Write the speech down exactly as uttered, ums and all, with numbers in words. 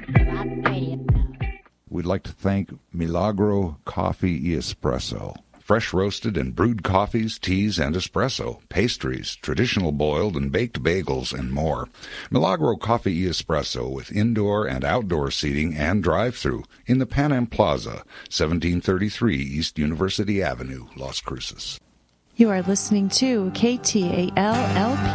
We'd like to thank Milagro Coffee y Espresso. Fresh roasted and brewed coffees, teas, and espresso, pastries, traditional boiled and baked bagels, and more. Milagro Coffee y Espresso with indoor and outdoor seating and drive-thru in the Pan Am Plaza, seventeen thirty-three East University Avenue, Las Cruces. You are listening to K T A L L P